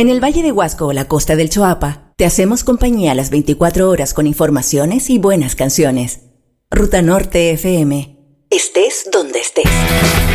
En el Valle de Huasco o la costa del Choapa, te hacemos compañía las 24 horas con informaciones y buenas canciones. Ruta Norte FM. Estés donde estés.